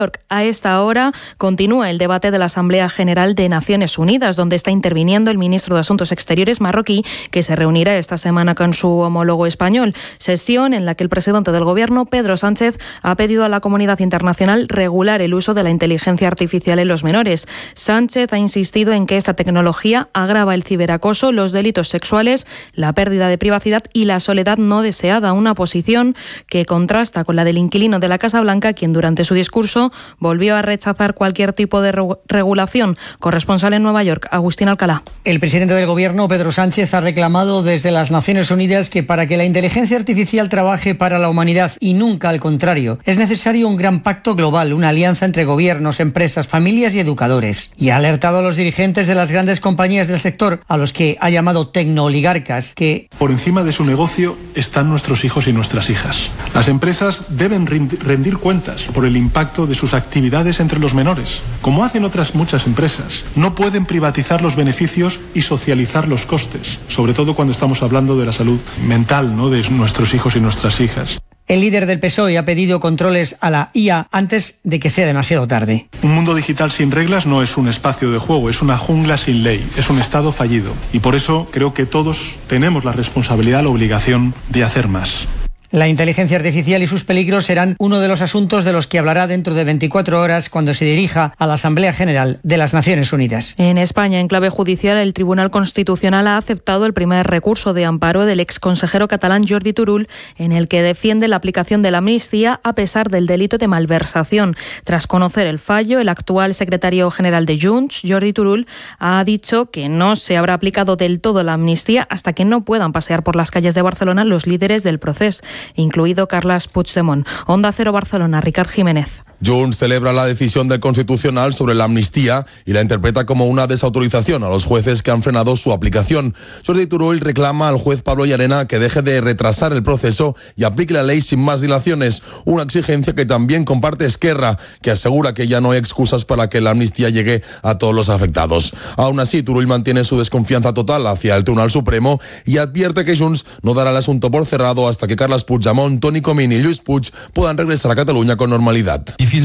A esta hora continúa el debate de la Asamblea General de Naciones Unidas, donde está interviniendo el ministro de Asuntos Exteriores marroquí, que se reunirá esta semana con su homólogo español. Sesión en la que el presidente del Gobierno, Pedro Sánchez, ha pedido a la comunidad internacional regular el uso de la inteligencia artificial en los menores. Sánchez ha insistido en que esta tecnología agrava el ciberacoso, los delitos sexuales, la pérdida de privacidad y la soledad no deseada, una posición que contrasta con la del inquilino de la Casa Blanca, quien durante su discurso volvió a rechazar cualquier tipo de regulación. Corresponsal en Nueva York, Agustín Alcalá. El presidente del Gobierno, Pedro Sánchez, ha reclamado desde las Naciones Unidas que para que la inteligencia artificial trabaje para la humanidad y nunca al contrario, es necesario un gran pacto global, una alianza entre gobiernos, empresas, familias y educadores. Y ha alertado a los dirigentes de las grandes compañías del sector, a los que ha llamado tecnooligarcas, que por encima de su negocio están nuestros hijos y nuestras hijas. Las empresas deben rendir cuentas por el impacto de sus actividades entre los menores. Como hacen otras muchas empresas, no pueden privatizar los beneficios y socializar los costes, sobre todo cuando estamos hablando de la salud mental, ¿no?, de nuestros hijos y nuestras hijas. El líder del PSOE ha pedido controles a la IA antes de que sea demasiado tarde. Un mundo digital sin reglas no es un espacio de juego, es una jungla sin ley, es un Estado fallido. Y por eso creo que todos tenemos la responsabilidad, la obligación de hacer más. La inteligencia artificial y sus peligros serán uno de los asuntos de los que hablará dentro de 24 horas cuando se dirija a la Asamblea General de las Naciones Unidas. En España, en clave judicial, el Tribunal Constitucional ha aceptado el primer recurso de amparo del exconsejero catalán Jordi Turull, en el que defiende la aplicación de la amnistía a pesar del delito de malversación. Tras conocer el fallo, el actual secretario general de Junts, Jordi Turull, ha dicho que no se habrá aplicado del todo la amnistía hasta que no puedan pasear por las calles de Barcelona los líderes del proceso, incluido Carles Puigdemont. Onda Cero Barcelona, Ricard Jiménez. Junts celebra la decisión del Constitucional sobre la amnistía y la interpreta como una desautorización a los jueces que han frenado su aplicación. Jordi Turull reclama al juez Pablo Llarena que deje de retrasar el proceso y aplique la ley sin más dilaciones, una exigencia que también comparte Esquerra, que asegura que ya no hay excusas para que la amnistía llegue a todos los afectados. Aún así, Turull mantiene su desconfianza total hacia el Tribunal Supremo y advierte que Junts no dará el asunto por cerrado hasta que Carles Puigdemont, Toni Comín y Lluís Puig puedan regresar a Cataluña con normalidad.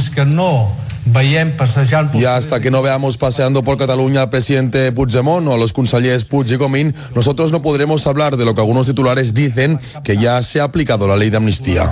Y hasta que no veamos paseando por Cataluña al presidente Puigdemont o a los consellers Puig y Comín, nosotros no podremos hablar de lo que algunos titulares dicen, que ya se ha aplicado la ley de amnistía.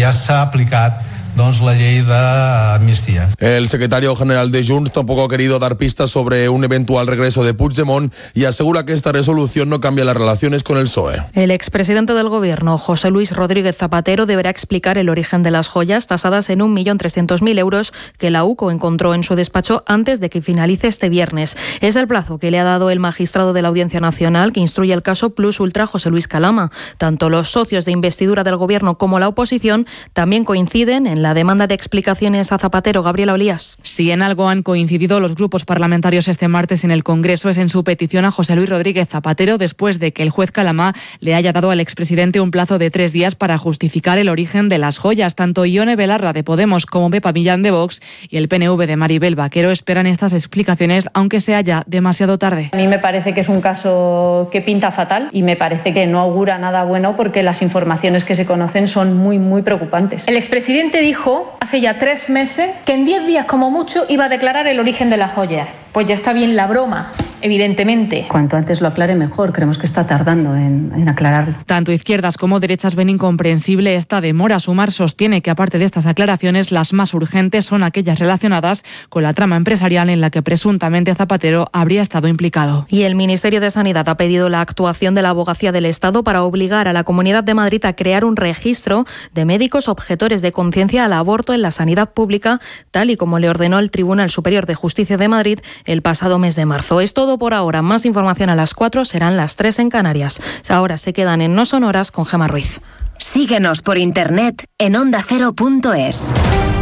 la llei d'amnistia. El secretario general de Junts tampoco ha querido dar pistas sobre un eventual regreso de Puigdemont y asegura que esta resolución no cambia las relaciones con el PSOE. El expresidente del Gobierno, José Luis Rodríguez Zapatero, deberá explicar el origen de las joyas tasadas en 1.300.000 euros que la UCO encontró en su despacho antes de que finalice este viernes. Es el plazo que le ha dado el magistrado de la Audiencia Nacional que instruye el caso Plus Ultra, José Luis Calama. Tanto los socios de investidura del Gobierno como la oposición también coinciden en la demanda de explicaciones a Zapatero. Gabriela Olías. Si en algo han coincidido los grupos parlamentarios este martes en el Congreso es en su petición a José Luis Rodríguez Zapatero después de que el juez Calama le haya dado al expresidente un plazo de 3 días para justificar el origen de las joyas. Tanto Ione Belarra de Podemos como Pepa Millán de Vox y el PNV de Maribel Vaquero esperan estas explicaciones, aunque sea ya demasiado tarde. A mí me parece que es un caso que pinta fatal y me parece que no augura nada bueno porque las informaciones que se conocen son muy preocupantes. El expresidente dijo hace ya 3 meses que en 10 días como mucho iba a declarar el origen de las joyas. Pues ya está bien la broma, evidentemente. Cuanto antes lo aclare mejor, creemos que está tardando en aclararlo. Tanto izquierdas como derechas ven incomprensible esta demora. Sumar sostiene que aparte de estas aclaraciones, las más urgentes son aquellas relacionadas con la trama empresarial en la que presuntamente Zapatero habría estado implicado. Y el Ministerio de Sanidad ha pedido la actuación de la Abogacía del Estado para obligar a la Comunidad de Madrid a crear un registro de médicos objetores de conciencia al aborto en la sanidad pública, tal y como le ordenó el Tribunal Superior de Justicia de Madrid el pasado mes de marzo. Es todo por ahora. Más información a las 4, serán las 3 en Canarias. Ahora se quedan en No Sonoras con Gemma Ruiz. Síguenos por internet en ondacero.es.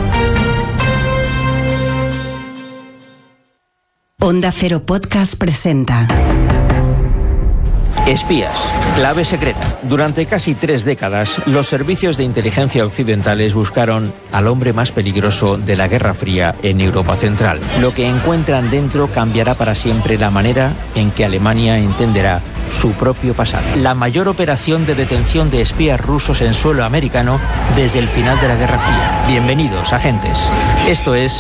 Onda Cero Podcast presenta Espías, clave secreta. Durante casi 3 décadas, los servicios de inteligencia occidentales buscaron al hombre más peligroso de la Guerra Fría en Europa Central. Lo que encuentran dentro cambiará para siempre la manera en que Alemania entenderá su propio pasado. La mayor operación de detención de espías rusos en suelo americano desde el final de la Guerra Fría. Bienvenidos, agentes. Esto es